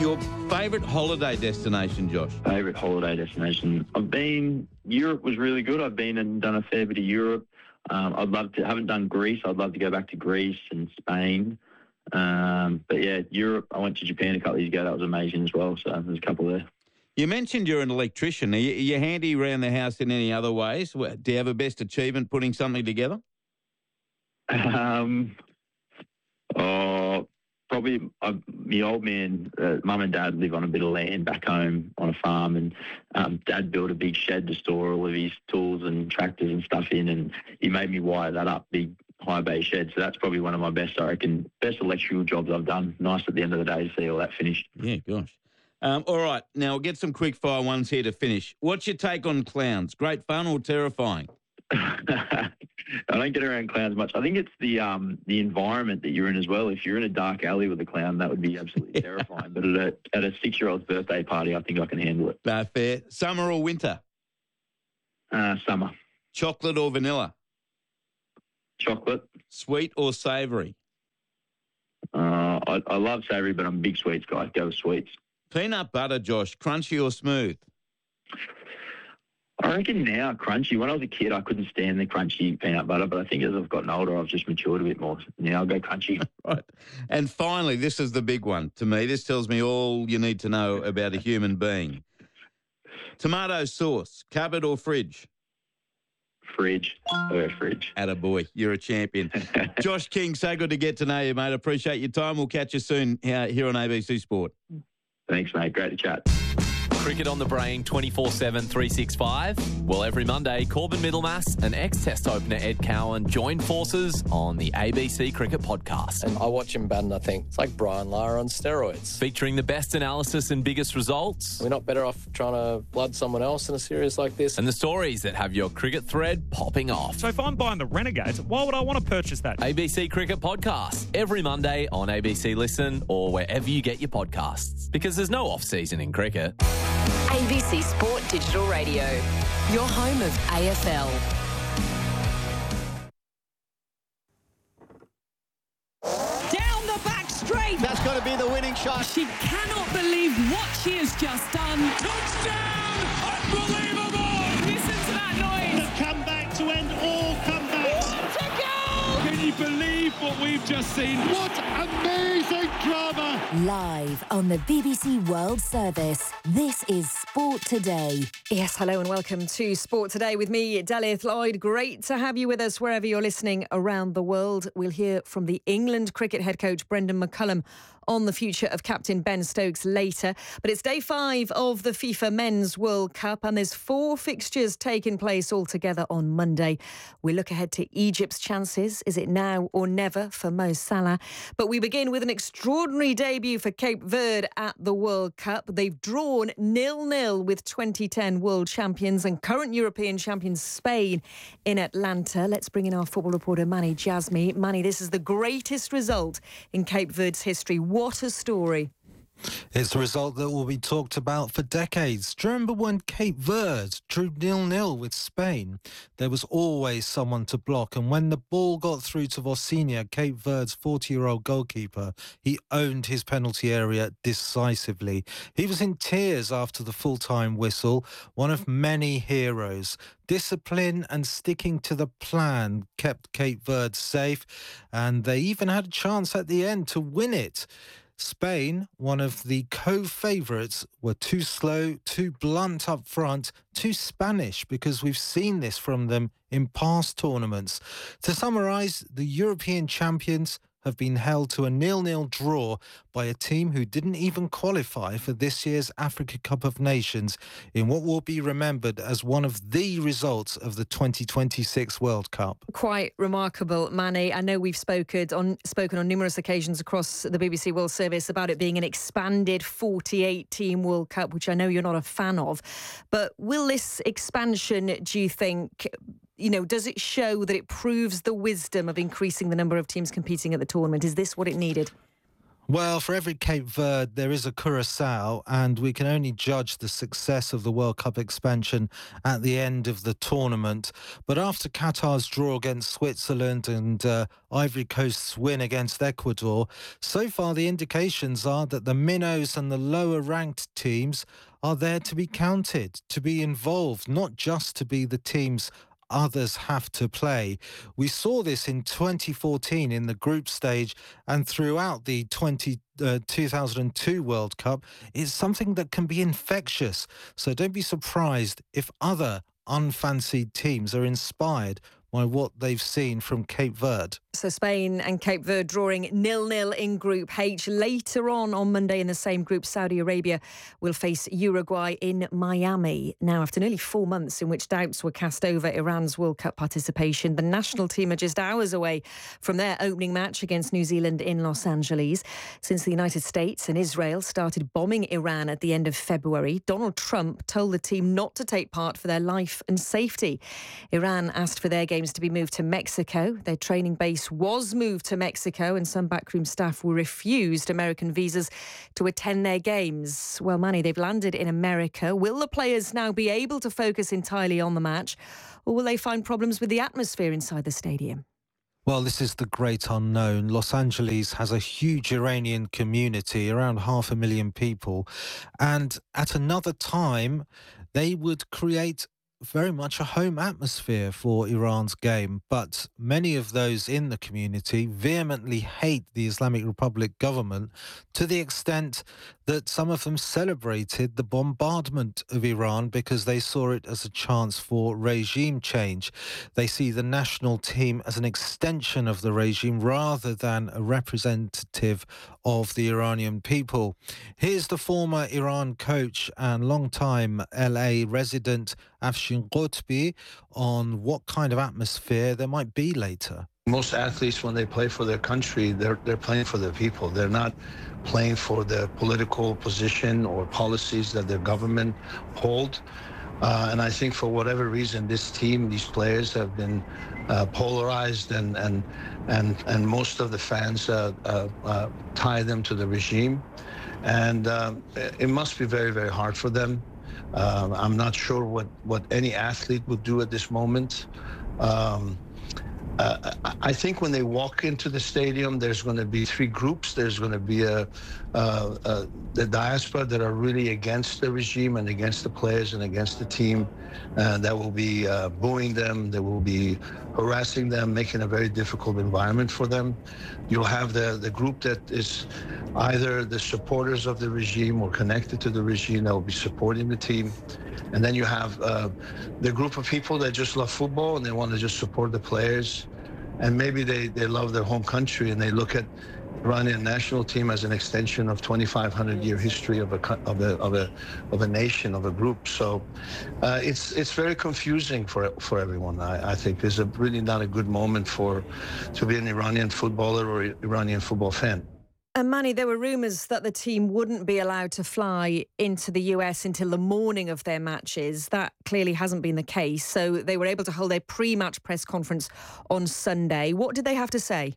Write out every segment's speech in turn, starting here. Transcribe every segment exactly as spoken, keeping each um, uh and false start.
your favourite holiday destination, Josh? Favourite holiday destination? I've been, Europe was really good. I've been and done a fair bit of Europe. Um, I'd love to, haven't done Greece. I'd love to go back to Greece and Spain. Um, but yeah, Europe, I went to Japan a couple of years ago. That was amazing as well. So there's a couple there. You mentioned you're an electrician. Are you, are you handy around the house in any other ways? Do you have a best achievement putting something together? Um, oh, probably uh, my old man, uh, mum and dad live on a bit of land back home on a farm, and um, dad built a big shed to store all of his tools and tractors and stuff in, and he made me wire that up, big high bay shed. So that's probably one of my best, I reckon, best electrical jobs I've done. Nice at the end of the day to see all that finished. Yeah, gosh. Um, all right, now we'll get some quick fire ones here to finish. What's your take on clowns? Great fun or terrifying? I don't get around clowns much. I think it's the um, the environment that you're in as well. If you're in a dark alley with a clown, that would be absolutely terrifying. But at a, at a six-year-old's birthday party, I think I can handle it. Uh, fair. Summer or winter? Uh, summer. Chocolate or vanilla? Chocolate. Sweet or savoury? Uh, I, I love savoury, but I'm a big sweets guy. Go with sweets. Peanut butter, Josh, crunchy or smooth? I reckon now crunchy. When I was a kid, I couldn't stand the crunchy peanut butter, but I think as I've gotten older, I've just matured a bit more. Now I'll go crunchy. Right. And finally, this is the big one. To me, this tells me all you need to know about a human being. Tomato sauce, cupboard or fridge? Fridge. Oh, fridge. Attaboy, you're a champion. Josh King, so good to get to know you, mate. Appreciate your time. We'll catch you soon here on A B C Sport. Thanks, mate. Great to chat. Cricket on the Brain twenty-four seven, three sixty-five. Well, every Monday, Corbin Middlemass and ex-Test opener Ed Cowan join forces on the A B C Cricket Podcast. And I watch him bat and I think, it's like Brian Lara on steroids. Featuring the best analysis and biggest results. We're not better off trying to blood someone else in a series like this. And the stories that have your cricket thread popping off. So if I'm buying the Renegades, why would I want to purchase that? A B C Cricket Podcast, every Monday on A B C Listen or wherever you get your podcasts. Because there's no off-season in cricket. A B C Sport Digital Radio, your home of A F L. Down the back straight. That's got to be the winning shot. She cannot believe what she has just done. Touchdown! Unbelievable! Listen to that noise. The comeback to end all comebacks. What a goal! Can you believe what we've just seen? What amazing drama! Live on the B B C World Service, this is Sport Today. Yes, hello and welcome to Sport Today with me, Delith Lloyd. Great to have you with us wherever you're listening around the world. We'll hear from the England cricket head coach Brendan McCullum on the future of captain Ben Stokes later. But it's day five of the FIFA Men's World Cup and there's four fixtures taking place altogether on Monday. We look ahead to Egypt's chances. Is it now or never for Mo Salah? But we begin with an extraordinary debut for Cape Verde at the World Cup. They've drawn nil nil with twenty ten world champions and current European champions Spain in Atlanta. Let's bring in our football reporter Manny Jasmi. Manny, this is the greatest result in Cape Verde's history. What a story. It's a result that will be talked about for decades. Do you remember when Cape Verde drew nil nil with Spain? There was always someone to block, and when the ball got through to Vosinha, Cape Verde's forty-year-old goalkeeper, he owned his penalty area decisively. He was in tears after the full-time whistle, one of many heroes. Discipline and sticking to the plan kept Cape Verde safe, and they even had a chance at the end to win it. Spain, one of the co-favourites, were too slow, too blunt up front, too Spanish, because we've seen this from them in past tournaments. To summarise, the European champions have been held to a nil nil draw by a team who didn't even qualify for this year's Africa Cup of Nations in what will be remembered as one of the results of the twenty twenty-six World Cup. Quite remarkable, Manny. I know we've spoken on, spoken on numerous occasions across the B B C World Service about it being an expanded forty-eight team World Cup, which I know you're not a fan of. But will this expansion, do you think, you know, does it show that it proves the wisdom of increasing the number of teams competing at the tournament? Is this what it needed? Well, for every Cape Verde, there is a Curaçao, and we can only judge the success of the World Cup expansion at the end of the tournament. But after Qatar's draw against Switzerland and uh, Ivory Coast's win against Ecuador, so far the indications are that the minnows and the lower-ranked teams are there to be counted, to be involved, not just to be the teams others have to play. We saw this in twenty fourteen in the group stage and throughout the twenty, uh, two thousand two World Cup. It's something that can be infectious. So don't be surprised if other unfancied teams are inspired by what they've seen from Cape Verde. So Spain and Cape Verde drawing nil-nil in Group H. Later on on Monday in the same group, Saudi Arabia will face Uruguay in Miami. Now, after nearly four months in which doubts were cast over Iran's World Cup participation, the national team are just hours away from their opening match against New Zealand in Los Angeles. Since the United States and Israel started bombing Iran at the end of February, Donald Trump told the team not to take part for their life and safety. Iran asked for their games to be moved to Mexico. Their training base was moved to Mexico, and some backroom staff were refused American visas to attend their games. Well, Manny, they've landed in America. Will the players now be able to focus entirely on the match, or will they find problems with the atmosphere inside the stadium? Well, this is the great unknown. Los Angeles has a huge Iranian community, around half a million people, and at another time, they would create very much a home atmosphere for Iran's game, but many of those in the community vehemently hate the Islamic Republic government to the extent that some of them celebrated the bombardment of Iran because they saw it as a chance for regime change. They see the national team as an extension of the regime rather than a representative of the Iranian people. Here's the former Iran coach and long-time L A resident Afshin Qutbi on what kind of atmosphere there might be later. Most athletes, when they play for their country, they're they're playing for their people. They're not playing for the political position or policies that their government hold. Uh, and I think for whatever reason, this team, these players have been uh, polarized, and and and and most of the fans uh, uh, uh, tie them to the regime, and uh, it must be very very hard for them. Uh, I'm not sure what, what any athlete would do at this moment. Um, uh, I think when they walk into the stadium, there's going to be three groups. There's going to be a, uh, uh, the diaspora that are really against the regime and against the players and against the team. Uh, that will be uh, booing them. They will be harassing them, making a very difficult environment for them. You'll have the, the group that is either the supporters of the regime or connected to the regime that will be supporting the team. And then you have uh, the group of people that just love football and they want to just support the players. And maybe they, they love their home country and they look at Iranian national team as an extension of twenty-five hundred year history of a of a of a of a nation, of a group. So uh, it's it's very confusing for for everyone. I, I think it's a really not a good moment for to be an Iranian footballer or Iranian football fan. And Manny, there were rumours that the team wouldn't be allowed to fly into the U S until the morning of their matches. That clearly hasn't been the case. So they were able to hold their pre-match press conference on Sunday. What did they have to say?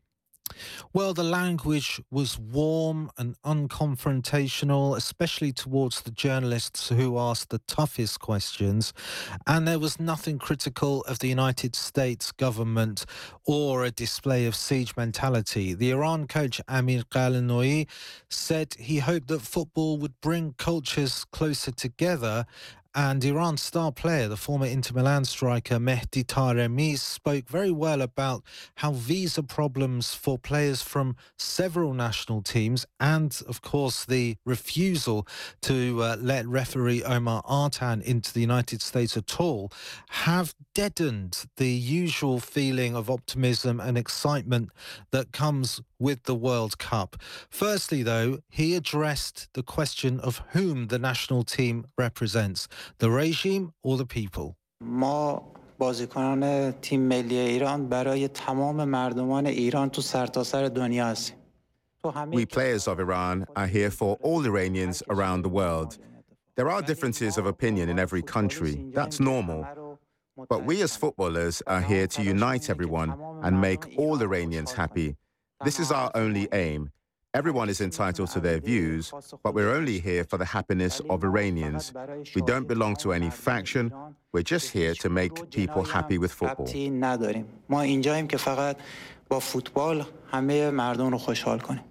Well, the language was warm and unconfrontational, especially towards the journalists who asked the toughest questions. And there was nothing critical of the United States government or a display of siege mentality. The Iran coach Amir Qalanoui said he hoped that football would bring cultures closer together. And Iran's star player, the former Inter Milan striker Mehdi Taremi, spoke very well about how visa problems for players from several national teams and, of course, the refusal to uh, let referee Omar Artan into the United States at all have deadened the usual feeling of optimism and excitement that comes with the World Cup. Firstly, though, he addressed the question of whom the national team represents, the regime or the people. ما بازیکنان تیم ملی ایران برای تمام مردمان ایران تو سرتاسر دنیا هستیم. We players of Iran are here for all Iranians around the world. There are differences of opinion in every country. That's normal. But we as footballers are here to unite everyone and make all Iranians happy. This is our only aim. Everyone is entitled to their views, but we're only here for the happiness of Iranians. We don't belong to any faction. We're just here to make people happy with football. ما اینجاییم که فقط با فوتبال همه مردم رو خوشحال کنیم.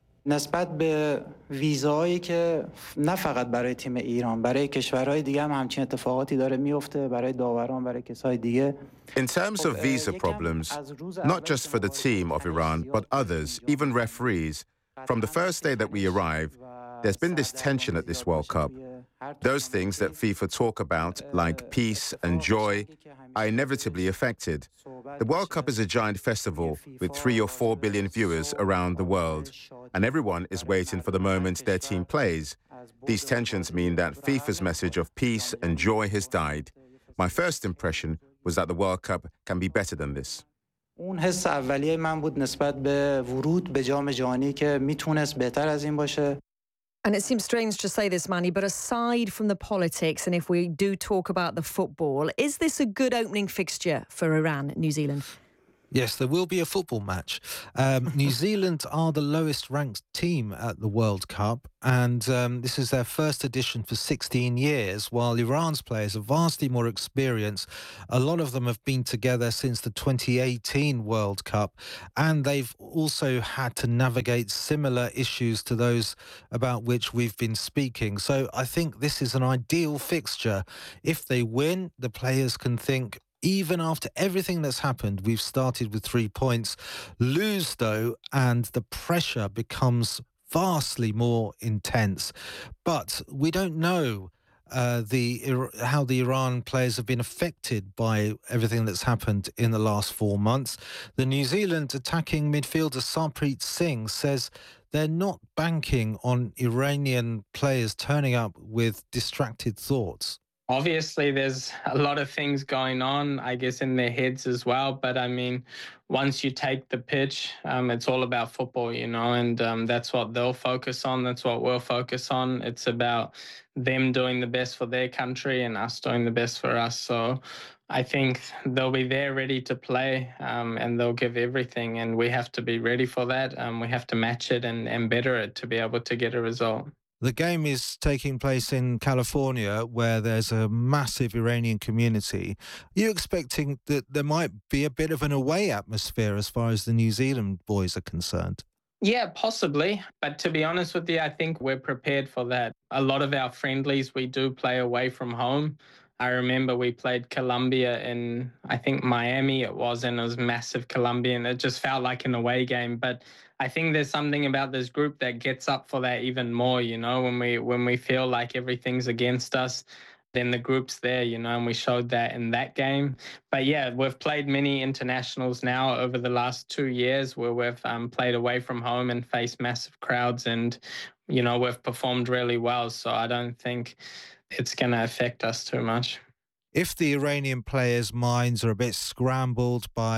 نسبت به ویزایی که نه فقط برای تیم ایران، برای کشورهای دیگه هم همچین اتفاقاتی داره میفته، برای داوران، برای کسای دیگه. In terms of visa problems, not just for the team of Iran, but others, even referees, from the first day that we arrived, there's been this tension at this World Cup. Those things that FIFA talk about, like peace and joy, are inevitably affected. The World Cup is a giant festival with three or four billion viewers around the world, and everyone is waiting for the moment their team plays. These tensions mean that FIFA's message of peace and joy has died. My first impression was that the World Cup can be better than this. اون حس اولیه من بود نسبت به ورود به جام جهانی که میتونست بهتر از این باشه. And it seems strange to say this, Manny, but aside from the politics, and if we do talk about the football, is this a good opening fixture for Iran, New Zealand? Yes, there will be a football match. Um, New Zealand are the lowest ranked team at the World Cup, and um, this is their first edition for sixteen years, while Iran's players are vastly more experienced. A lot of them have been together since the twenty eighteen World Cup, and they've also had to navigate similar issues to those about which we've been speaking. So I think this is an ideal fixture. If they win, the players can think, even after everything that's happened, we've started with three points. Lose, though, and the pressure becomes vastly more intense. But we don't know uh, the how the Iran players have been affected by everything that's happened in the last four months. The New Zealand attacking midfielder Sarpreet Singh says they're not banking on Iranian players turning up with distracted thoughts. Obviously, there's a lot of things going on, I guess, in their heads as well. But I mean, once you take the pitch, um, it's all about football, you know, and um, that's what they'll focus on. That's what we'll focus on. It's about them doing the best for their country and us doing the best for us. So I think they'll be there ready to play um, and they'll give everything. And we have to be ready for that. Um, we have to match it and, and better it to be able to get a result. The game is taking place in California, where there's a massive Iranian community. Are you expecting that there might be a bit of an away atmosphere as far as the New Zealand boys are concerned? Yeah, possibly. But to be honest with you, I think we're prepared for that. A lot of our friendlies, we do play away from home. I remember we played Colombia in, I think, Miami it was, and it was massive Colombia, and it just felt like an away game. But I think there's something about this group that gets up for that even more, you know, when we when we feel like everything's against us, then the group's there, you know, and we showed that in that game. But yeah, we've played many internationals now over the last two years where we've um, played away from home and faced massive crowds, and, you know, we've performed really well. So I don't think it's going to affect us too much. If the Iranian players' minds are a bit scrambled by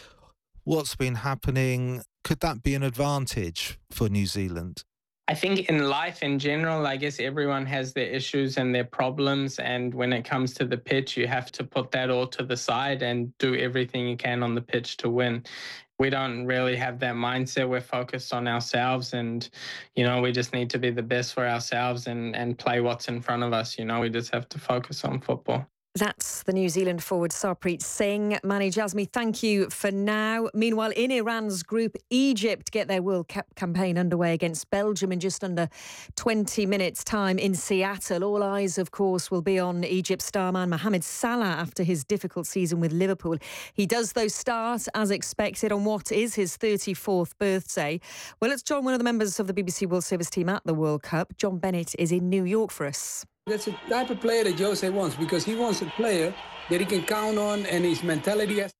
what's been happening, could that be an advantage for New Zealand? I think in life in general, I guess everyone has their issues and their problems. And when it comes to the pitch, you have to put that all to the side and do everything you can on the pitch to win. We don't really have that mindset. We're focused on ourselves and, you know, we just need to be the best for ourselves and, and play what's in front of us. You know, we just have to focus on football. That's the New Zealand forward Sarpreet Singh. Mani Jasmi, thank you for now. Meanwhile, in Iran's group, Egypt get their World Cup campaign underway against Belgium in just under twenty minutes' time in Seattle. All eyes, of course, will be on Egypt starman Mohamed Salah after his difficult season with Liverpool. He does, though, start, as expected, on what is his thirty-fourth birthday. Well, let's join one of the members of the B B C World Service team at the World Cup. John Bennett is in New York for us. That's the type of player that Jose wants, because he wants a player that he can count on and his mentality has.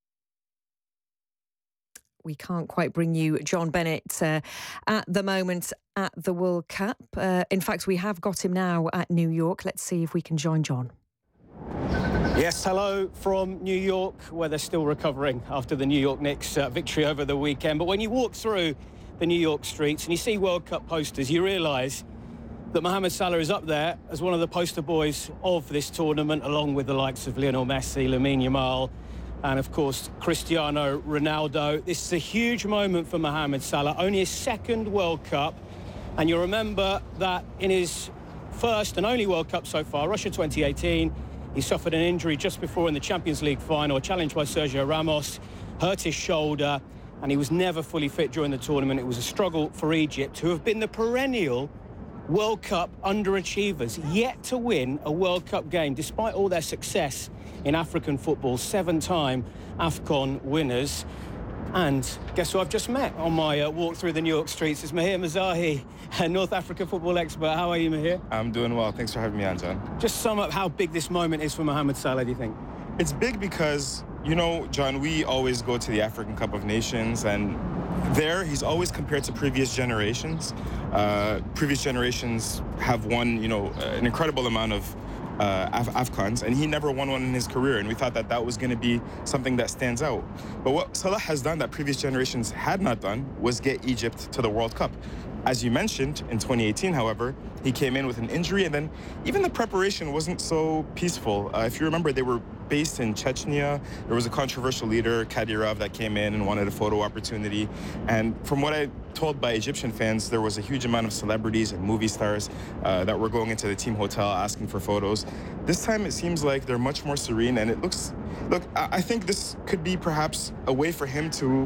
We can't quite bring you John Bennett uh, at the moment at the World Cup. Uh, in fact, we have got him now at New York. Let's see if we can join John. Yes, hello from New York, where they're still recovering after the New York Knicks uh, victory over the weekend. But when you walk through the New York streets and you see World Cup posters, you realise that Mohamed Salah is up there as one of the poster boys of this tournament, along with the likes of Lionel Messi, Lamine Yamal, and, of course, Cristiano Ronaldo. This is a huge moment for Mohamed Salah, only his second World Cup. And you'll remember that in his first and only World Cup so far, Russia twenty eighteen, he suffered an injury just before in the Champions League final, challenged by Sergio Ramos, hurt his shoulder, and he was never fully fit during the tournament. It was a struggle for Egypt, who have been the perennial World Cup underachievers, yet to win a World Cup game, despite all their success in African football, seven-time AFCON winners. And guess who I've just met on my uh, walk through the New York streets? It's Mahir Mezahi, a North African football expert. How are you, Mahir? I'm doing well. Thanks for having me on, John. Just sum up how big this moment is for Mohamed Salah, do you think? It's big because, you know, John, we always go to the African Cup of Nations, and there he's always compared to previous generations. Uh, previous generations have won, you know, an incredible amount of Uh, Af- AFCONs, and he never won one in his career, and we thought that that was going to be something that stands out. But what Salah has done that previous generations had not done was get Egypt to the World Cup. As you mentioned, in twenty eighteen, however, he came in with an injury, and then even the preparation wasn't so peaceful. Uh, if you remember, they were based in Chechnya. There was a controversial leader, Kadyrov, that came in and wanted a photo opportunity. And from what I told by Egyptian fans, there was a huge amount of celebrities and movie stars uh, that were going into the team hotel asking for photos. This time, it seems like they're much more serene, and it looks, look, I, I think this could be perhaps a way for him to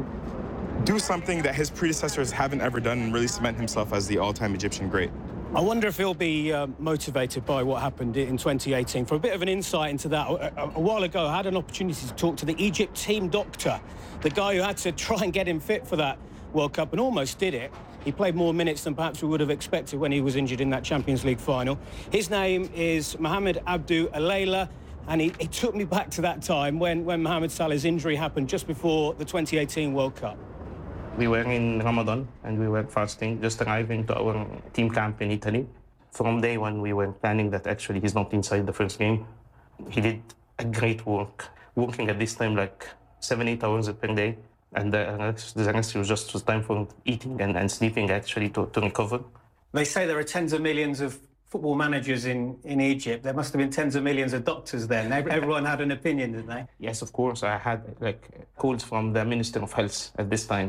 do something that his predecessors haven't ever done and really cement himself as the all-time Egyptian great. I wonder if he'll be uh, motivated by what happened in twenty eighteen. For a bit of an insight into that, a, a while ago, I had an opportunity to talk to the Egypt team doctor, the guy who had to try and get him fit for that World Cup and almost did it. He played more minutes than perhaps we would have expected when he was injured in that Champions League final. His name is Mohamed Abdou Alayla, and he, he took me back to that time when, when Mohamed Salah's injury happened just before the twenty eighteen World Cup. We were in Ramadan and we were fasting, just arriving to our team camp in Italy. From day one, we were planning that actually he's not inside the first game. He did a great work, working at this time like seven, eight hours per day. And the rest, the rest was just was time for eating and, and sleeping actually to, to recover. They say there are tens of millions of football managers in, in Egypt. There must have been tens of millions of doctors then. Everyone had an opinion, didn't they? Yes, of course. I had like calls from the Minister of Health at this time.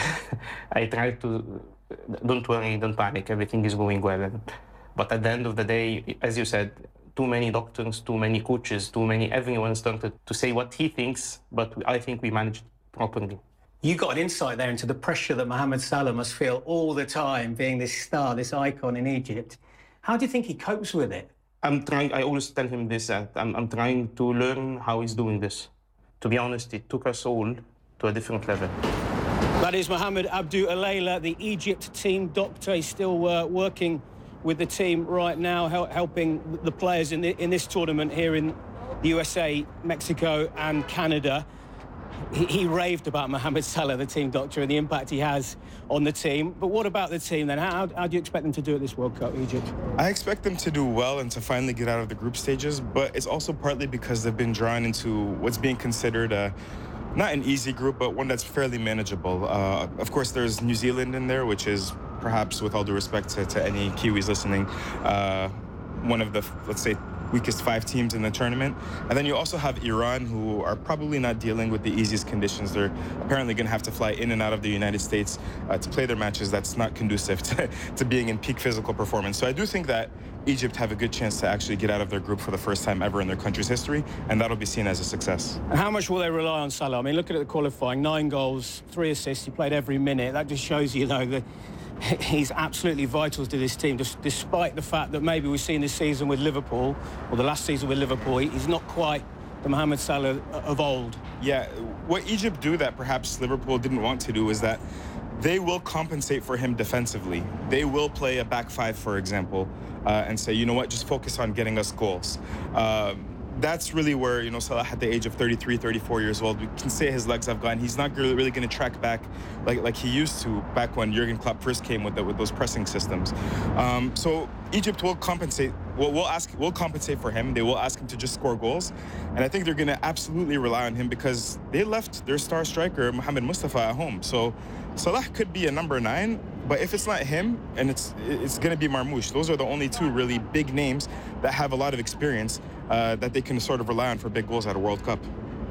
I tried to, don't worry, don't panic, everything is going well. And, but at the end of the day, as you said, too many doctors, too many coaches, too many, everyone started to say what he thinks, but I think we managed properly. You got an insight there into the pressure that Mohamed Salah must feel all the time, being this star, this icon in Egypt. How do you think he copes with it? I'm trying, I always tell him this, that I'm, I'm trying to learn how he's doing this. To be honest, it took us all to a different level. That is Mohamed Abdou Alayla, the Egypt team doctor. He's still uh, working with the team right now, hel- helping the players in, the, in this tournament here in the U S A, Mexico and Canada. He, he raved about Mohamed Salah, the team doctor, and the impact he has on the team. But what about the team then? How, how do you expect them to do at this World Cup, Egypt? I expect them to do well and to finally get out of the group stages, but it's also partly because they've been drawn into what's being considered a not an easy group, but one that's fairly manageable. Uh, of course, there's New Zealand in there, which is perhaps, with all due respect to, to any Kiwis listening, uh, one of the, let's say, weakest five teams in the tournament. And then you also have Iran, who are probably not dealing with the easiest conditions. They're apparently going to have to fly in and out of the United States uh, to play their matches. That's not conducive to, to being in peak physical performance. So I do think that Egypt have a good chance to actually get out of their group for the first time ever in their country's history, and that'll be seen as a success. And how much will they rely on Salah? I mean, look at the qualifying, nine goals, three assists. He played every minute. That just shows you, you know, that he's absolutely vital to this team, just despite the fact that maybe we've seen this season with Liverpool, or the last season with Liverpool, he's not quite the Mohamed Salah of old. Yeah, what Egypt do that perhaps Liverpool didn't want to do is that they will compensate for him defensively. They will play a back five, for example, uh, and say, you know what, just focus on getting us goals. Uh, that's really where, you know, Salah at the age of thirty-three, thirty-four years old, we can say his legs have gone. He's not really, really going to track back like, like he used to back when Jurgen Klopp first came with the, with those pressing systems. Um, so Egypt will compensate. We'll, we'll ask. We'll compensate for him. They will ask him to just score goals, and I think they're going to absolutely rely on him because they left their star striker Mohamed Mustafa at home. So Salah could be a number nine, but if it's not him, and it's it's going to be Marmoush. Those are the only two really big names that have a lot of experience uh, that they can sort of rely on for big goals at a World Cup.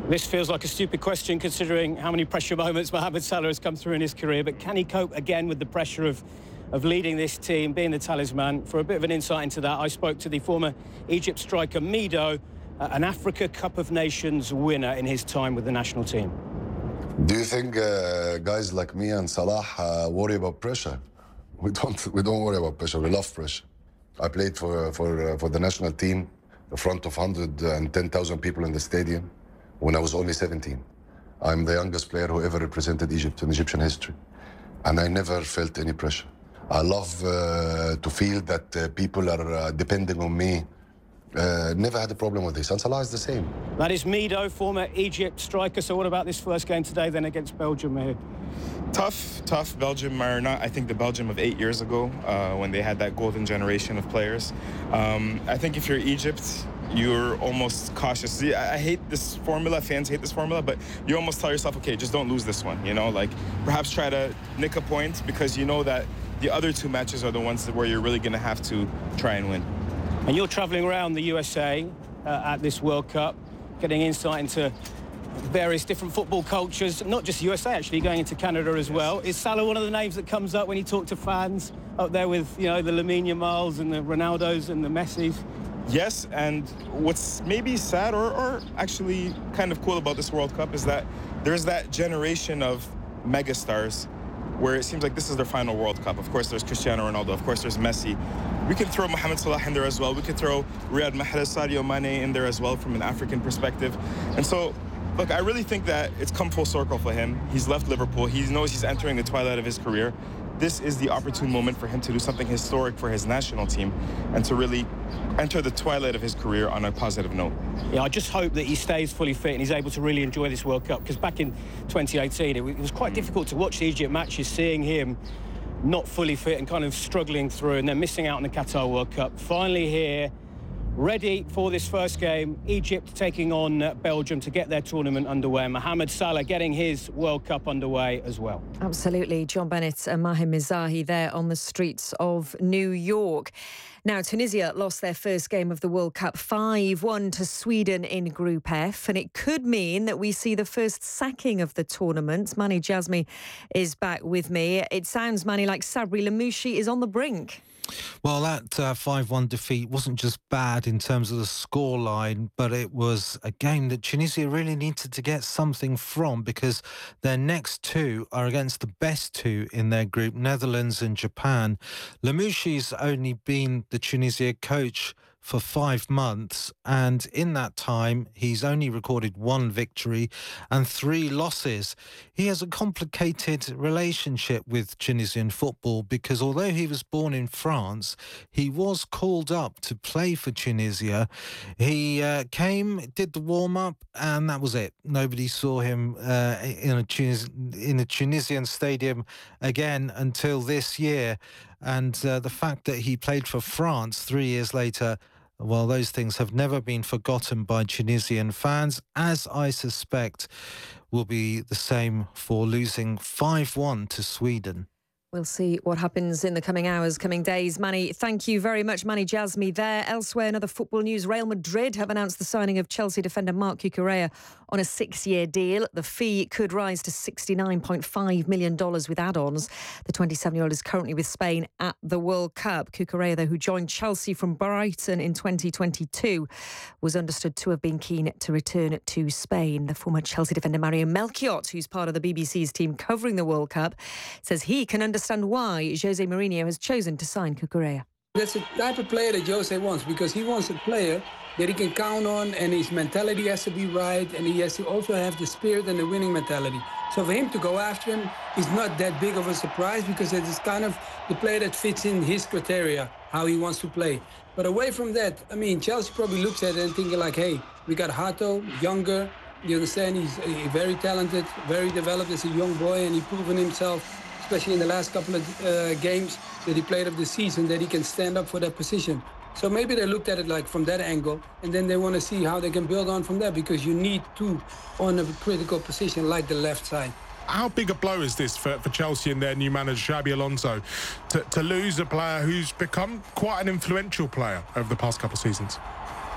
This feels like a stupid question considering how many pressure moments Mohamed Salah has come through in his career, but can he cope again with the pressure of, of leading this team, being the talisman? For a bit of an insight into that, I spoke to the former Egypt striker Mido, uh, an Africa Cup of Nations winner in his time with the national team. Do you think uh, guys like me and Salah uh, worry about pressure? We don't. We don't worry about pressure. We love pressure. I played for for uh, for the national team in front of one hundred ten thousand people in the stadium when I was only seventeen. I'm the youngest player who ever represented Egypt in Egyptian history, and I never felt any pressure. I love uh, to feel that uh, people are uh, depending on me. Uh, never had a problem with this, and Salah is the same. That is Mido, former Egypt striker. So what about this first game today then against Belgium here? Tough, tough. Belgium are not, I think, the Belgium of eight years ago uh, when they had that golden generation of players. Um, I think if you're Egypt, you're almost cautious. See, I, I hate this formula. Fans hate this formula, but you almost tell yourself, okay, just don't lose this one. You know, like perhaps try to nick a point because you know that the other two matches are the ones where you're really going to have to try and win. And you're travelling around the U S A uh, at this World Cup, getting insight into various different football cultures, not just U S A actually, going into Canada as well. Is Salah one of the names that comes up when you talk to fans up there with, you know, the Lamine Yamals and the Ronaldos and the Messis? Yes, and what's maybe sad or, or actually kind of cool about this World Cup is that there's that generation of megastars where it seems like this is their final World Cup. Of course, there's Cristiano Ronaldo. Of course, there's Messi. We could throw Mohamed Salah in there as well. We could throw Riyad Mahrez, Sadio Mane in there as well from an African perspective. And so, look, I really think that it's come full circle for him. He's left Liverpool. He knows he's entering the twilight of his career. This is the opportune moment for him to do something historic for his national team and to really enter the twilight of his career on a positive note. Yeah, I just hope that he stays fully fit and he's able to really enjoy this World Cup, because back in twenty eighteen, it was quite difficult to watch the Egypt matches, seeing him not fully fit and kind of struggling through and then missing out on the Qatar World Cup. Finally here, ready for this first game, Egypt taking on uh, Belgium to get their tournament underway. Mohamed Salah getting his World Cup underway as well. Absolutely. John Bennett and Maher Mizahi there on the streets of New York. Now, Tunisia lost their first game of the World Cup five one to Sweden in Group F, and it could mean that we see the first sacking of the tournament. Mani Jazmi is back with me. It sounds, Mani, like Sabri Lamouchi is on the brink. Well, that uh, five one defeat wasn't just bad in terms of the scoreline, but it was a game that Tunisia really needed to get something from, because their next two are against the best two in their group, Netherlands and Japan. Lamouchi's only been the Tunisia coach for five months, and in that time he's only recorded one victory and three losses. He has a complicated relationship with Tunisian football, because although he was born in France, he was called up to play for Tunisia. He uh, came, did the warm-up, and that was it. Nobody saw him uh, in a Tunis- in a Tunisian stadium again until this year. And uh, the fact that he played for France three years later, well, those things have never been forgotten by Tunisian fans, as I suspect will be the same for losing five one to Sweden. We'll see what happens in the coming hours, coming days. Mani, thank you very much. Mani Jazmi there. Elsewhere in other football news, Real Madrid have announced the signing of Chelsea defender Marc Cucurella on a six-year deal. The fee could rise to sixty-nine point five million dollars with add-ons. The twenty-seven-year-old is currently with Spain at the World Cup. Cucurella, though, who joined Chelsea from Brighton in twenty twenty-two, was understood to have been keen to return to Spain. The former Chelsea defender Mario Melchiot, who's part of the B B C's team covering the World Cup, says he can understand understand why Jose Mourinho has chosen to sign Cucurella. That's the type of player that Jose wants, because he wants a player that he can count on, and his mentality has to be right, and he has to also have the spirit and the winning mentality. So for him to go after him is not that big of a surprise, because it is kind of the player that fits in his criteria, how he wants to play. But away from that, I mean, Chelsea probably looks at it and thinking like, hey, we got Hato, younger, you understand, he's very talented, very developed as a young boy, and he's proven himself, especially in the last couple of uh, games that he played of the season, that he can stand up for that position. So maybe they looked at it like from that angle, and then they want to see how they can build on from there, because you need two on a critical position like the left side. How big a blow is this for, for Chelsea and their new manager, Xabi Alonso, to, to lose a player who's become quite an influential player over the past couple of seasons?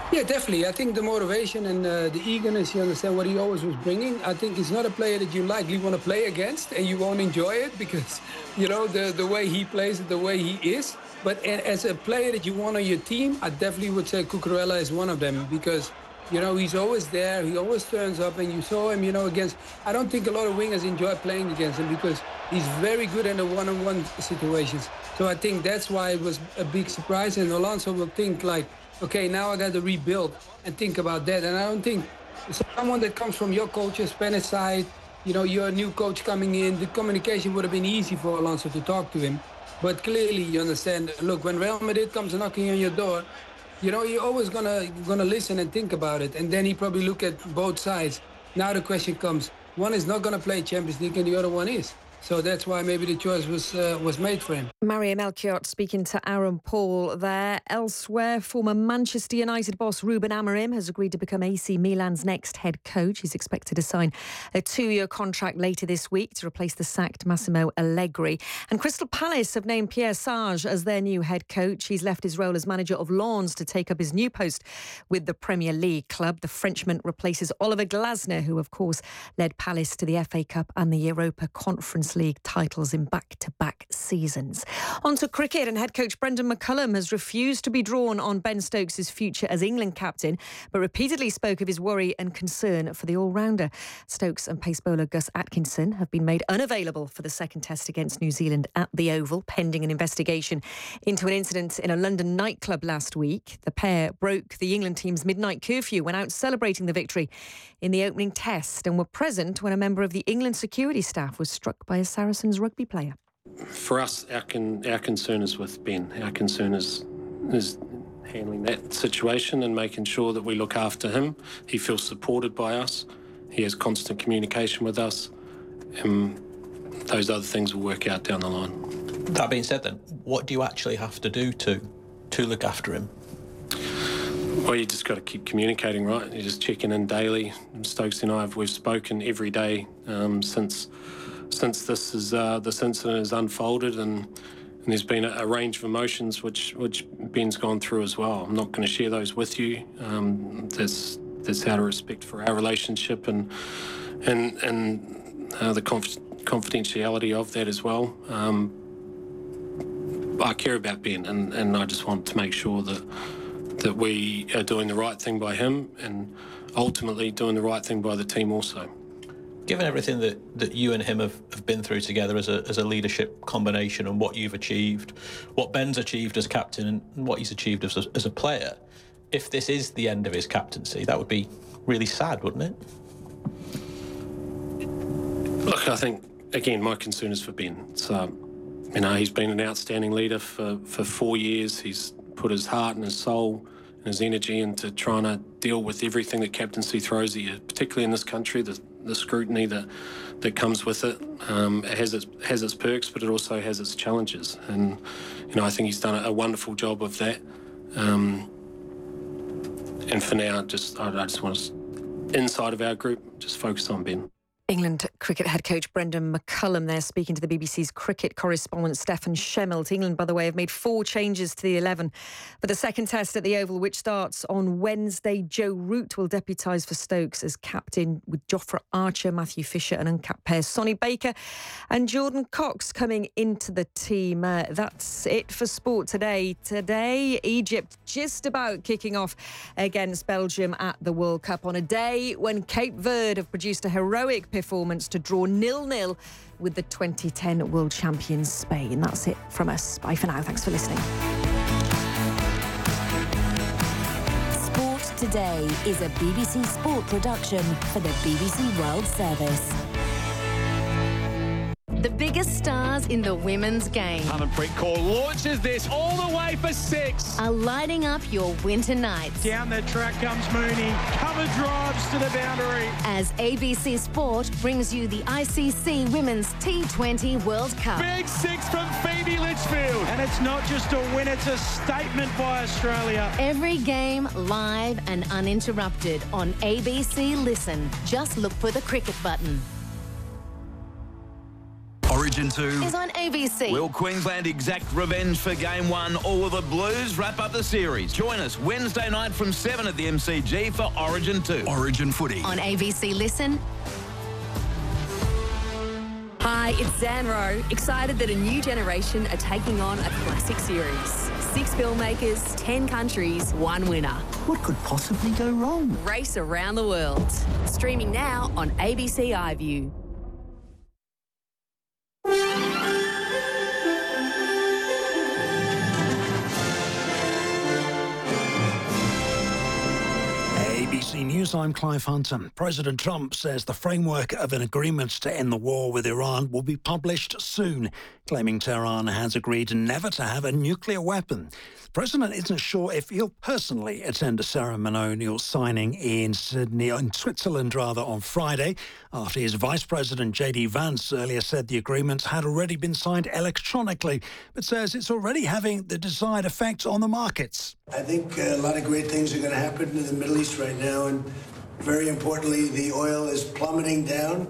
Yeah, definitely. I think the motivation and uh, the eagerness, you understand what he always was bringing. I think he's not a player that you likely want to play against and you won't enjoy it because, you know, the, the way he plays it, the way he is. But as a player that you want on your team, I definitely would say Cucurella is one of them because, you know, he's always there. He always turns up and you saw him, you know, against... I don't think a lot of wingers enjoy playing against him because he's very good in the one-on-one situations. So I think that's why it was a big surprise. And Alonso will think like, okay, now I got to rebuild and think about that. And I don't think someone that comes from your culture, Spanish side, you know, you're a new coach coming in, the communication would have been easy for Alonso to talk to him. But clearly, you understand, look, when Real Madrid comes knocking on your door, you know, you're always gonna gonna listen and think about it. And then he probably look at both sides. Now the question comes, one is not gonna play Champions League and the other one is. So that's why maybe the choice was uh, was made for him. Mario Melchiot speaking to Aaron Paul there. Elsewhere, former Manchester United boss Ruben Amorim has agreed to become A C Milan's next head coach. He's expected to sign a two-year contract later this week to replace the sacked Massimo Allegri. And Crystal Palace have named Pierre Sage as their new head coach. He's left his role as manager of Lens to take up his new post with the Premier League club. The Frenchman replaces Oliver Glasner, who of course led Palace to the F A Cup and the Europa Conference League titles in back-to-back seasons. On to cricket, and head coach Brendan McCullum has refused to be drawn on Ben Stokes' future as England captain, but repeatedly spoke of his worry and concern for the all-rounder. Stokes and pace bowler Gus Atkinson have been made unavailable for the second test against New Zealand at the Oval, pending an investigation into an incident in a London nightclub last week. The pair broke the England team's midnight curfew when out celebrating the victory in the opening test and were present when a member of the England security staff was struck by a Saracens rugby player. For us, our, con- our concern is with Ben. Our concern is, is handling that situation and making sure that we look after him. He feels supported by us. He has constant communication with us. And those other things will work out down the line. That being said then, what do you actually have to do to, to look after him? Well, you just got to keep communicating, right? You're just checking in daily. Stokes and I, have, we've spoken every day um, since... Since this is uh, this incident has unfolded, and, and there's been a, a range of emotions which which Ben's gone through as well. I'm not going to share those with you. Um, that's that's out of respect for our relationship and and and uh, the conf- confidentiality of that as well. Um, I care about Ben, and, and I just want to make sure that that we are doing the right thing by him, and ultimately doing the right thing by the team also. Given everything that, that you and him have, have been through together as a as a leadership combination, and what you've achieved, what Ben's achieved as captain and what he's achieved as a, as a player, if this is the end of his captaincy, that would be really sad, wouldn't it? Look, I think, again, my concern is for Ben. So, you know, he's been an outstanding leader for, for four years. He's put his heart and his soul and his energy into trying to deal with everything that captaincy throws at you, particularly in this country, the the scrutiny that that comes with it. Um, it has its has its perks, but it also has its challenges. And you know, I think he's done a, a wonderful job of that. Um, and for now, just I, I just want to, inside of our group, just focus on Ben. England cricket head coach Brendan McCullum there speaking to the B B C's cricket correspondent Stefan Schemmelt. England, by the way, have made four changes to the eleven for the second test at the Oval, which starts on Wednesday. Joe Root will deputise for Stokes as captain, with Jofra Archer, Matthew Fisher and uncapped pair Sonny Baker and Jordan Cox coming into the team. Uh, that's it for sport today. Today, Egypt just about kicking off against Belgium at the World Cup on a day when Cape Verde have produced a heroic performance to draw nil-nil with the twenty ten world champions Spain. That's it from us. Bye for now. Thanks for listening. Sport Today is a B B C Sport production for the B B C World Service. The biggest stars in the women's game. Harmanpreet Kaur launches this all the way for six. Are lighting up your winter nights. Down the track comes Mooney. Cover drives to the boundary. As A B C Sport brings you the I C C Women's T twenty World Cup. Big six from Phoebe Litchfield. And it's not just a win, it's a statement by Australia. Every game live and uninterrupted on A B C Listen. Just look for the cricket button. Origin two is on A B C. Will Queensland exact revenge for Game one, or will the Blues wrap up the series? Join us Wednesday night from seven at the M C G for Origin two. Origin Footy. On A B C Listen. Hi, it's Zan Rowe. Excited that a new generation are taking on a classic series. Six filmmakers, ten countries, one winner. What could possibly go wrong? Race around the world. Streaming now on A B C iView. A B C News, I'm Clive Hunter. President Trump says the framework of an agreement to end the war with Iran will be published soon, claiming Tehran has agreed never to have a nuclear weapon. The president isn't sure if he'll personally attend a ceremonial signing in Sydney, in Switzerland rather, on Friday, after his Vice President J D Vance earlier said the agreement had already been signed electronically, but says it's already having the desired effect on the markets. I think a lot of great things are going to happen in the Middle East right now, and very importantly, the oil is plummeting down,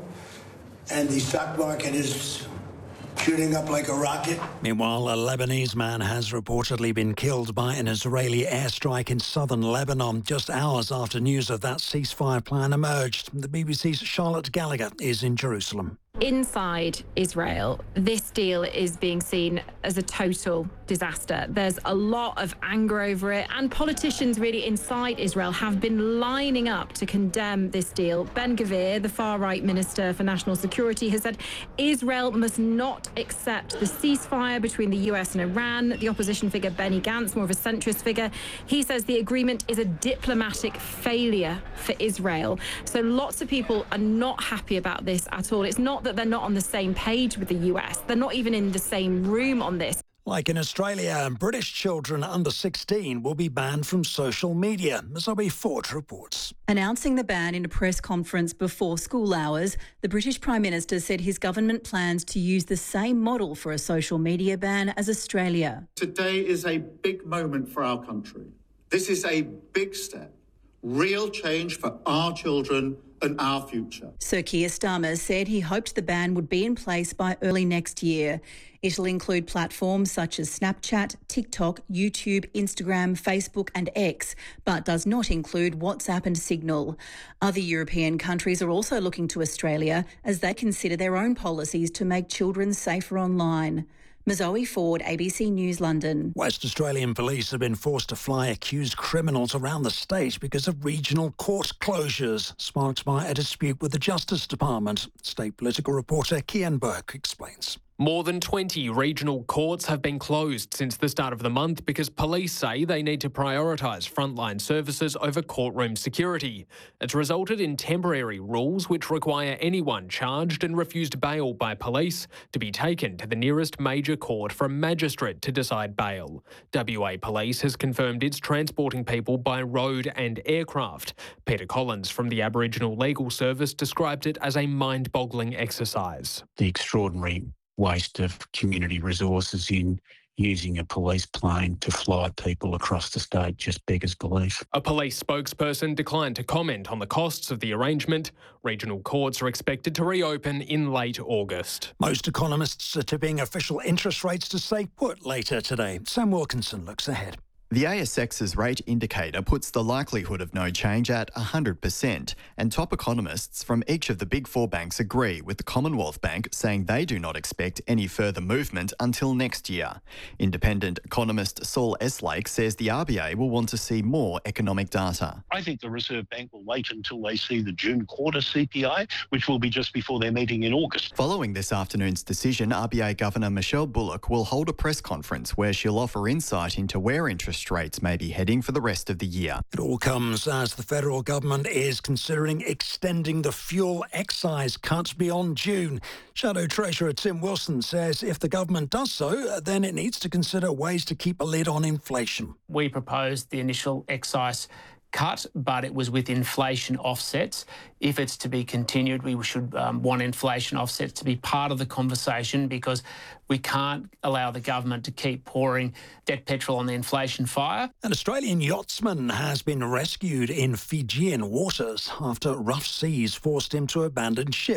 and the stock market is shooting up like a rocket. Meanwhile, a Lebanese man has reportedly been killed by an Israeli airstrike in southern Lebanon just hours after news of that ceasefire plan emerged. The B B C's Charlotte Gallagher is in Jerusalem. Inside Israel, this deal is being seen as a total disaster. There's a lot of anger over it, and politicians really inside Israel have been lining up to condemn this deal. Ben Gvir, the far-right Minister for National Security, has said Israel must not accept the ceasefire between the U S and Iran. The opposition figure Benny Gantz, more of a centrist figure, he says the agreement is a diplomatic failure for Israel. So lots of people are not happy about this at all. It's not that they're not on the same page with the U S. They're not even in the same room on this. Like in Australia, British children under sixteen will be banned from social media. Zoe Ford reports. Announcing the ban in a press conference before school hours, the British Prime Minister said his government plans to use the same model for a social media ban as Australia. Today is a big moment for our country. This is a big step, real change for our children and our future. Sir Keir Starmer said he hoped the ban would be in place by early next year. It'll include platforms such as Snapchat, TikTok, YouTube, Instagram, Facebook and X, but does not include WhatsApp and Signal. Other European countries are also looking to Australia as they consider their own policies to make children safer online. Zoe Ford, A B C News, London. West Australian police have been forced to fly accused criminals around the state because of regional court closures, sparked by a dispute with the Justice Department. State political reporter Kian Burke explains. More than twenty regional courts have been closed since the start of the month because police say they need to prioritise frontline services over courtroom security. It's resulted in temporary rules which require anyone charged and refused bail by police to be taken to the nearest major court for a magistrate to decide bail. W A Police has confirmed it's transporting people by road and aircraft. Peter Collins from the Aboriginal Legal Service described it as a mind-boggling exercise. The extraordinary waste of community resources in using a police plane to fly people across the state just beggars belief. A police spokesperson declined to comment on the costs of the arrangement. Regional courts are expected to reopen in late August. Most economists are tipping official interest rates to stay put later today. Sam Wilkinson looks ahead. The A S X's rate indicator puts the likelihood of no change at one hundred percent, and top economists from each of the big four banks agree, with the Commonwealth Bank saying they do not expect any further movement until next year. Independent economist Saul Eslake says the R B A will want to see more economic data. I think the Reserve Bank will wait until they see the June quarter C P I, which will be just before their meeting in August. Following this afternoon's decision, R B A Governor Michelle Bullock will hold a press conference where she'll offer insight into where interest rates may be heading for the rest of the year. It all comes as the federal government is considering extending the fuel excise cut beyond June. Shadow Treasurer Tim Wilson says if the government does so, then it needs to consider ways to keep a lid on inflation. We proposed the initial excise cut, but it was with inflation offsets. If it's to be continued, we should um, want inflation offsets to be part of the conversation, because we can't allow the government to keep pouring dead petrol on the inflation fire. An Australian yachtsman has been rescued in Fijian waters after rough seas forced him to abandon ship.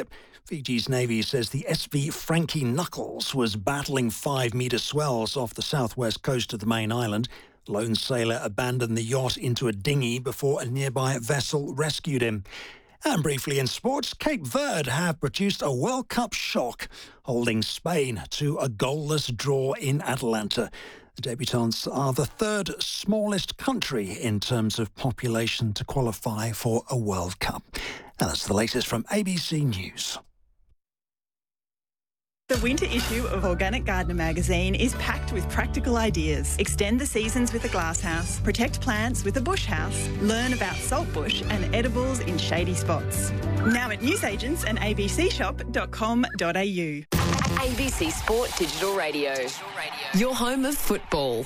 Fiji's Navy says the S V Frankie Knuckles was battling five-metre swells off the southwest coast of the main island. The lone sailor abandoned the yacht into a dinghy before a nearby vessel rescued him. And briefly in sports, Cape Verde have produced a World Cup shock, holding Spain to a goalless draw in Atlanta. The debutants are the third smallest country in terms of population to qualify for a World Cup. Now that's the latest from A B C News. The winter issue of Organic Gardener magazine is packed with practical ideas. Extend the seasons with a glasshouse, protect plants with a bush house, learn about saltbush and edibles in shady spots. Now at newsagents and a b c shop dot com dot a u. A B C Sport Digital Radio. Your home of football.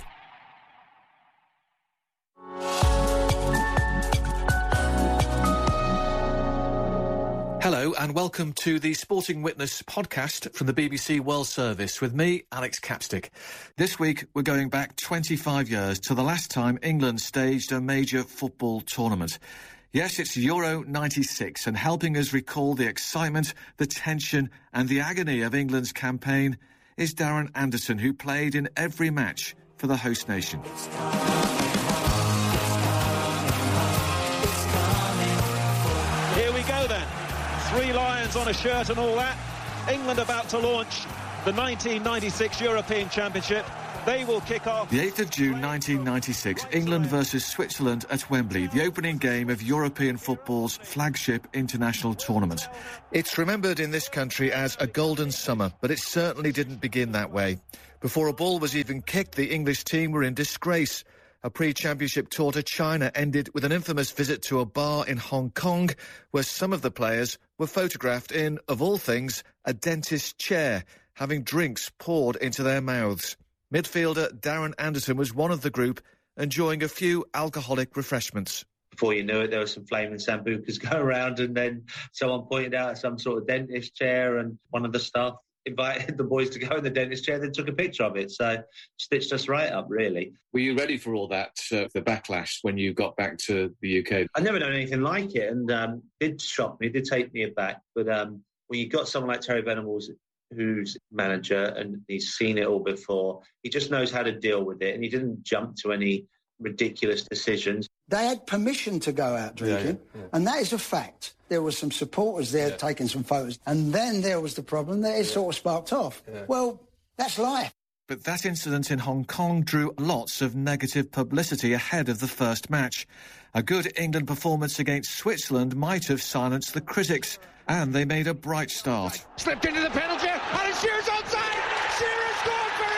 Hello and welcome to the Sporting Witness podcast from the B B C World Service with me, Alex Capstick. This week we're going back twenty-five years to the last time England staged a major football tournament. Yes, it's Euro ninety-six, and helping us recall the excitement, the tension and the agony of England's campaign is Darren Anderson, who played in every match for the host nation. Here we go then. Three lions on a shirt and all that. England about to launch the nineteen ninety-six European Championship. They will kick off. The eighth of June nineteen ninety-six, England versus Switzerland at Wembley, the opening game of European football's flagship international tournament. It's remembered in this country as a golden summer, but it certainly didn't begin that way. Before a ball was even kicked, the English team were in disgrace. A pre-championship tour to China ended with an infamous visit to a bar in Hong Kong where some of the players were photographed in, of all things, a dentist's chair, having drinks poured into their mouths. Midfielder Darren Anderson was one of the group, enjoying a few alcoholic refreshments. Before you knew it, there was some flaming sambucas going around, and then someone pointed out some sort of dentist chair, and one of the staff invited the boys to go in the dentist chair, then took a picture of it. So stitched us right up, really. Were you ready for all that, uh, the backlash, when you got back to the U K? I'd never known anything like it, and um, it did shock me, it did take me aback. But um, when you got someone like Terry Venables, who's manager, and he's seen it all before, he just knows how to deal with it, and he didn't jump to any ridiculous decisions. They had permission to go out drinking, yeah, yeah, yeah. and that is a fact. There were some supporters there yeah. taking some photos, and then there was the problem that it yeah. sort of sparked off. Yeah. Well, that's life. But that incident in Hong Kong drew lots of negative publicity ahead of the first match. A good England performance against Switzerland might have silenced the critics, and they made a bright start. Slipped into the penalty, and Shearer's onside! Shearer scored for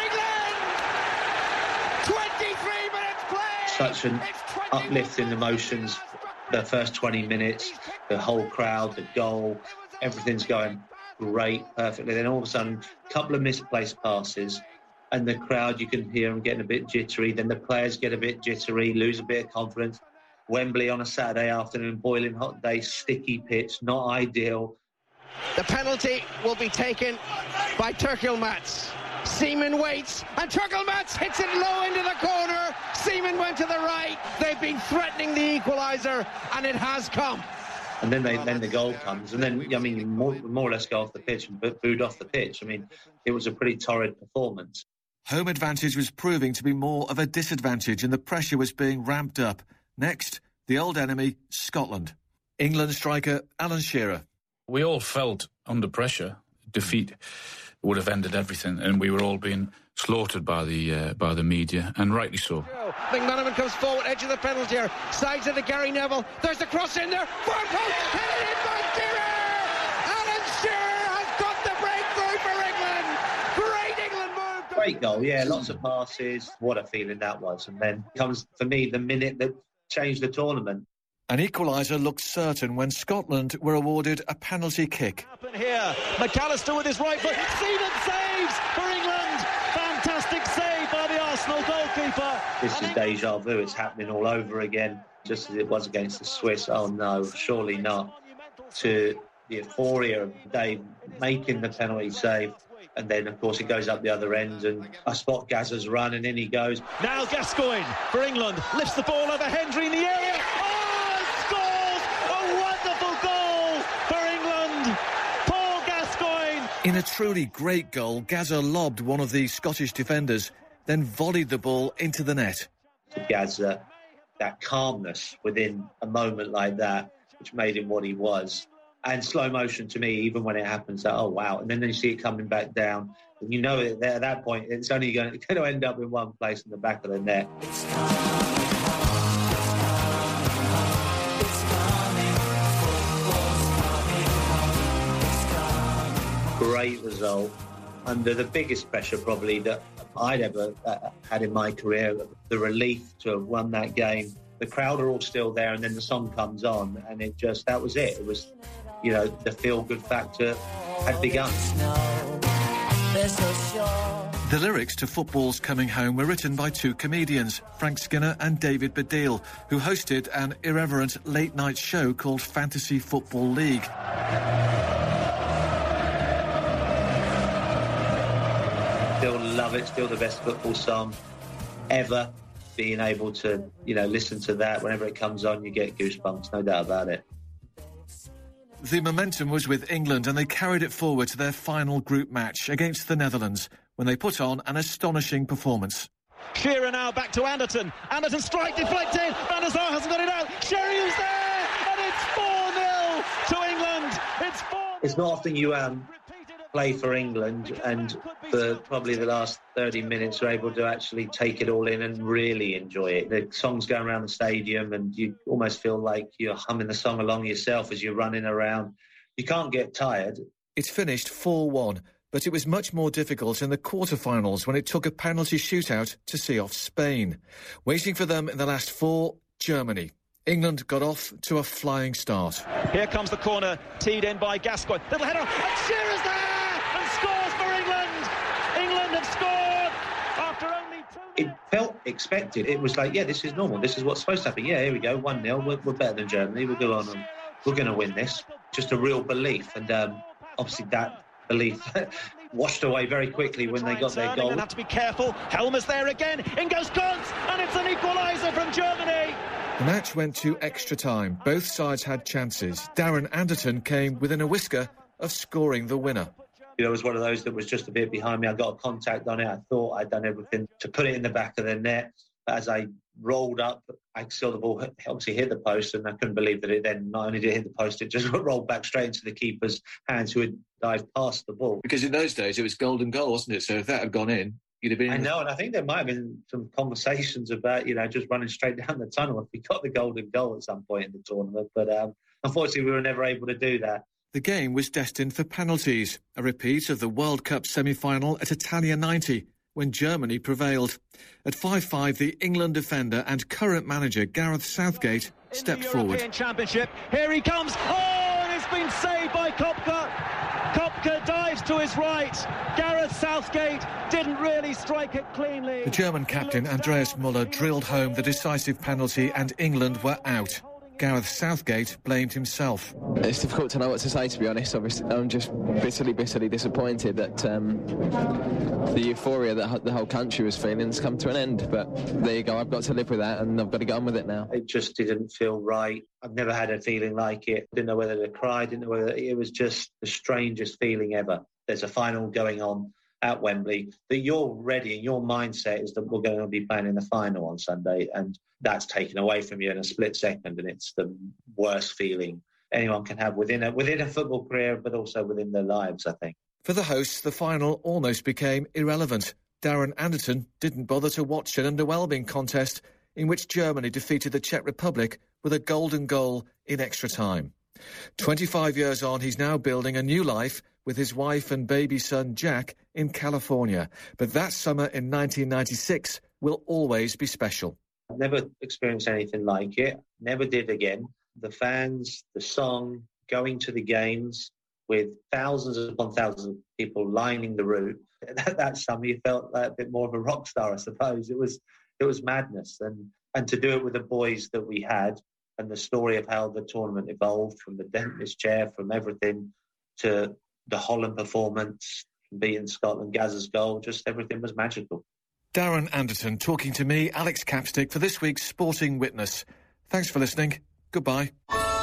England! twenty-three minutes played! Such an uplift in emotions. The first twenty minutes, the whole crowd, the goal, everything's going great, perfectly. Then all of a sudden, a couple of misplaced passes, and the crowd, you can hear them getting a bit jittery. Then the players get a bit jittery, lose a bit of confidence. Wembley on a Saturday afternoon, boiling hot day, sticky pitch, not ideal. The penalty will be taken by Turkel Mats. Seaman waits, and Turkel Mats hits it low into the corner. Seaman went to the right. They've been threatening the equaliser, and it has come. And then they, then the goal comes, and then, I mean, more, more or less go off the pitch and booed off the pitch. I mean, it was a pretty torrid performance. Home advantage was proving to be more of a disadvantage, and the pressure was being ramped up. Next, the old enemy, Scotland. England striker Alan Shearer. We all felt under pressure. Defeat would have ended everything, and we were all being slaughtered by the uh, by the media, and rightly so. McManaman comes forward, edge of the penalty area, sides it to Gary Neville. There's a cross in there. Far post, headed in by Shearer. Alan Shearer has got the breakthrough for England. Great England move. Great goal, yeah, lots of passes. What a feeling that was. And then comes, for me, the minute that changed the tournament. An equaliser looked certain when Scotland were awarded a penalty kick. Here, McAllister with his right foot. Seaman saves for England. Fantastic save by the Arsenal goalkeeper. This is deja vu. It's happening all over again, just as it was against the Swiss. Oh no, surely not. To the euphoria of Dave making the penalty save. And then, of course, it goes up the other end, and I spot Gazza's run, and in he goes. Now Gascoigne for England lifts the ball over Hendry in the area. Oh, scores! A wonderful goal for England. Paul Gascoigne. In a truly great goal, Gazza lobbed one of the Scottish defenders, then volleyed the ball into the net. Gazza, that calmness within a moment like that, which made him what he was. And slow motion to me, even when it happens, that, oh, wow. And then you see it coming back down. And you know that at that point, it's only going to, going to end up in one place in the back of the net. Great result. Under the biggest pressure, probably, that I'd ever uh, had in my career, the relief to have won that game. The crowd are all still there, and then the song comes on, and it just, that was it. It was, you know, the feel-good factor had begun. The lyrics to Football's Coming Home were written by two comedians, Frank Skinner and David Baddiel, who hosted an irreverent late-night show called Fantasy Football League. Still love it, still the best football song ever. Being able to, you know, listen to that whenever it comes on, you get goosebumps, no doubt about it. The momentum was with England, and they carried it forward to their final group match against the Netherlands, when they put on an astonishing performance. Shearer now back to Anderton. Anderton strike deflected. Van der Sar hasn't got it out. Sherry's there, and it's four nil to England. It's four. It's not often you um, play for England, and for probably the last thirty minutes are able to actually take it all in and really enjoy it. The song's going around the stadium, and you almost feel like you're humming the song along yourself as you're running around. You can't get tired. It finished four one. But it was much more difficult in the quarter-finals when it took a penalty shootout to see off Spain. Waiting for them in the last four, Germany. England got off to a flying start. Here comes the corner, teed in by Gascoigne. Little header, and Shearer's there and scores for England. England have scored after only two. It felt expected. It was like, yeah, this is normal. This is what's supposed to happen. Yeah, here we go, one nil. We're, we're better than Germany. We'll go on and we're going to win this. Just a real belief. And um, obviously that belief washed away very quickly when they got their goal. They have to be careful. Helmer's there again. In goes Kuntz, and it's an equaliser from Germany. The match went to extra time. Both sides had chances. Darren Anderton came within a whisker of scoring the winner. You know, it was one of those that was just a bit behind me. I got a contact on it. I thought I'd done everything to put it in the back of the net. As I rolled up, I saw the ball obviously hit the post, and I couldn't believe that it then not only did it hit the post, it just rolled back straight into the keeper's hands, who had dived past the ball. Because in those days, it was golden goal, wasn't it? So if that had gone in, you'd have been... I know, and I think there might have been some conversations about, you know, just running straight down the tunnel if we got the golden goal at some point in the tournament. But um, unfortunately, we were never able to do that. The game was destined for penalties, a repeat of the World Cup semi-final at Italia ninety, when Germany prevailed. At five five, the England defender and current manager Gareth Southgate stepped in the forward. European Championship, here he comes. Oh, and it's been saved by Kopka. Kopka dives to his right. Gareth Southgate didn't really strike it cleanly. The German captain Andreas Müller drilled home the decisive penalty, and England were out. Gareth Southgate blamed himself. It's difficult to know what to say, to be honest. Obviously, I'm just bitterly, bitterly disappointed that um, the euphoria that the whole country was feeling has come to an end. But there you go, I've got to live with that, and I've got to get on with it now. It just didn't feel right. I've never had a feeling like it. Didn't know whether to cry, didn't know whether... It was just the strangest feeling ever. There's a final going on at Wembley that you're ready, and your mindset is that we're going to be playing in the final on Sunday, and that's taken away from you in a split second, and it's the worst feeling anyone can have within a within a football career, but also within their lives, I think. For the hosts, the final almost became irrelevant. Darren Anderton didn't bother to watch an underwhelming contest in which Germany defeated the Czech Republic with a golden goal in extra time. twenty-five years on, he's now building a new life with his wife and baby son Jack in California. But that summer in nineteen ninety-six will always be special. I've never experienced anything like it. Never did again. The fans, the song, going to the games with thousands upon thousands of people lining the route. That, that summer you felt like a bit more of a rock star, I suppose. It was it was madness. And, and to do it with the boys that we had, and the story of how the tournament evolved, from the dentist chair, from everything to the Holland performance, beating Scotland, Gazza's goal, just everything was magical. Darren Anderton talking to me, Alex Capstick, for this week's Sporting Witness. Thanks for listening. Goodbye.